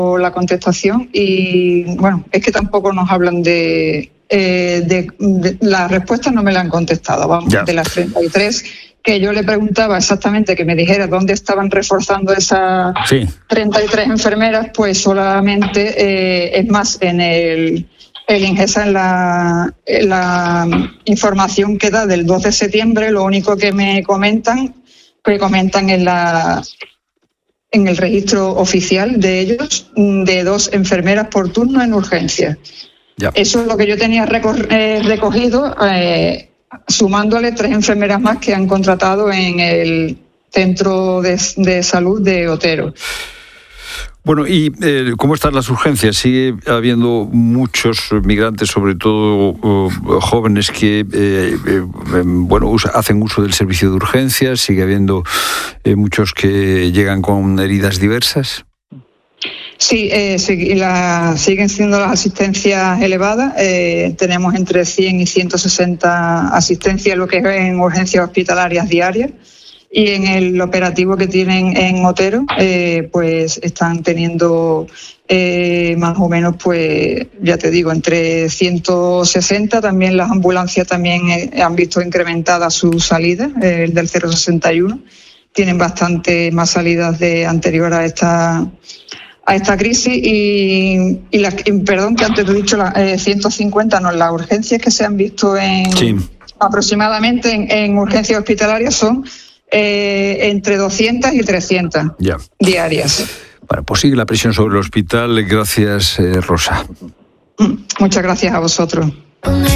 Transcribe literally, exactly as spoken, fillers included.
la contestación y, bueno, es que tampoco nos hablan de... Eh, de, de las respuestas no me la han contestado, vamos, ya. De las treinta y tres que yo le preguntaba exactamente que me dijera dónde estaban reforzando esas sí. treinta y tres enfermeras, pues solamente, eh, es más, en el, el Ingesa, en la, en la información que da del dos de septiembre, lo único que me comentan, que comentan en la... en el registro oficial de ellos, de dos enfermeras por turno en urgencias. Ya. Eso es lo que yo tenía recor- eh, recogido, eh, sumándole tres enfermeras más que han contratado en el centro de, de salud de Otero. Bueno, ¿y eh, cómo están las urgencias? Sigue habiendo muchos migrantes, sobre todo uh, jóvenes, que eh, eh, bueno usa, hacen uso del servicio de urgencias. Sigue habiendo eh, muchos que llegan con heridas diversas. Sí, eh, sí la, siguen siendo las asistencias elevadas. Eh, tenemos entre cien y ciento sesenta asistencias, lo que es en urgencias hospitalarias diarias. Y en el operativo que tienen en Otero, eh, pues están teniendo eh, más o menos, pues ya te digo, entre ciento sesenta. También las ambulancias también eh, han visto incrementada su salida, eh, el del cero sesenta y uno. Tienen bastante más salidas de anterior a esta a esta crisis y, y la, perdón que antes te he dicho la, eh, ciento cincuenta, no, las urgencias que se han visto en sí. aproximadamente en, en urgencias hospitalarias son eh, entre doscientas y trescientas ya. diarias. Bueno, pues sigue la presión sobre el hospital. Gracias, eh, Rosa. Muchas gracias a vosotros.